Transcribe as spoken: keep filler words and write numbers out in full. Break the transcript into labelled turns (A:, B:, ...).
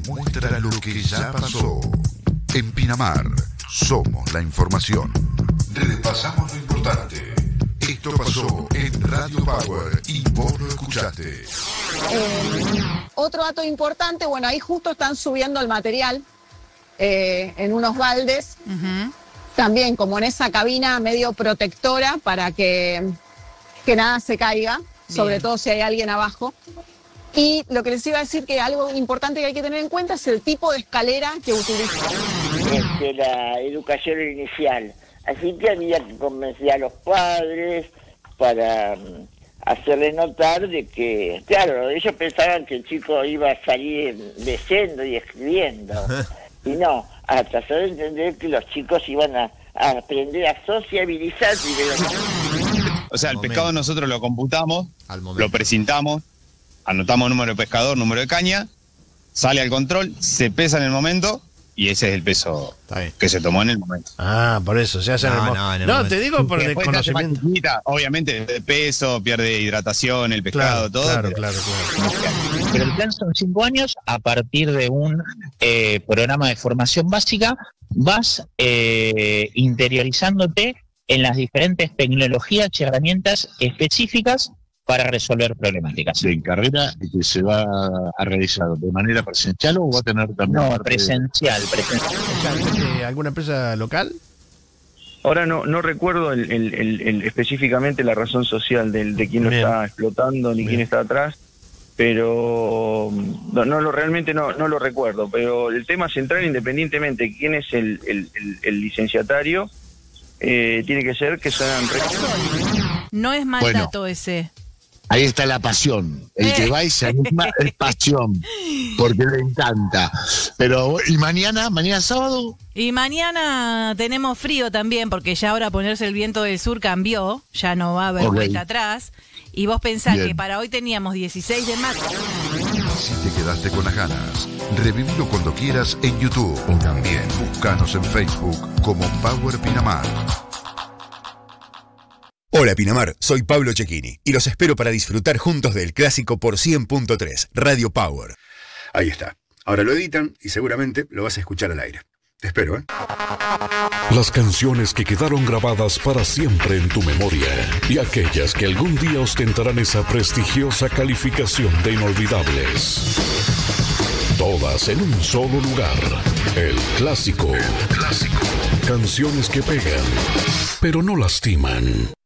A: muestra lo que ya pasó. En Pinamar, somos la información. Repasamos lo importante. Esto pasó en Radio Power y vos lo escuchaste.
B: Eh, otro dato importante, bueno, ahí justo están subiendo el material eh, en unos baldes. Uh-huh. También como en esa cabina medio protectora para que, que nada se caiga, bien. Sobre todo si hay alguien abajo. Y lo que les iba a decir que algo importante que hay que tener en cuenta es el tipo de escalera que utilizan.
C: Este, la educación inicial. Así que había que convencer a los padres para um, hacerles notar de que, claro, ellos pensaban que el chico iba a salir leyendo y escribiendo. Y no, a tratar de entender que los chicos iban a, a aprender a sociabilizar primero.
D: O sea, el pescado nosotros lo computamos, lo presentamos, anotamos número de pescador, número de caña, sale al control, se pesa en el momento y ese es el peso que se tomó en el momento.
E: Ah, por eso, se hace no, en el, mo- no, en el no momento. No, te digo por desconocimiento.
D: Chiquita, obviamente, de peso, pierde hidratación, el pescado,
E: claro,
D: todo.
E: Claro,
D: pero...
E: claro, claro.
F: Pero el plan son cinco años, a partir de un eh, programa de formación básica, vas eh, interiorizándote en las diferentes tecnologías y herramientas específicas para resolver problemáticas.
G: ¿En carrera que se va a realizar de manera presencial o va a tener también?
F: No, presencial, de... presencial.
E: ¿Alguna empresa local?
H: Ahora no no recuerdo el, el, el, el, específicamente la razón social de, de quién lo Bien. está explotando ni Bien. quién está atrás, pero no, no lo realmente no no lo recuerdo. Pero el tema central, independientemente de quién es el, el, el, el licenciatario, eh, tiene que ser que sean...
I: No es mal bueno. dato ese.
G: Ahí está la pasión. El que va y se anima es pasión, porque le encanta. Pero, ¿y mañana? ¿Mañana sábado?
I: Y mañana tenemos frío también, porque ya ahora ponerse el viento del sur cambió, ya no va a haber okay. vuelta atrás. Y vos pensás Bien. que para hoy teníamos dieciséis de marzo.
A: Si te quedaste con las ganas, revivilo cuando quieras en YouTube. O también búscanos en Facebook como Power Pinamar.
J: Hola Pinamar, soy Pablo Cecchini y los espero para disfrutar juntos del clásico por cien punto tres, Radio Power. Ahí está. Ahora lo editan y seguramente lo vas a escuchar al aire. Te espero, ¿eh?
K: Las canciones que quedaron grabadas para siempre en tu memoria y aquellas que algún día ostentarán esa prestigiosa calificación de inolvidables. Todas en un solo lugar. El clásico. El clásico. Canciones que pegan, pero no lastiman.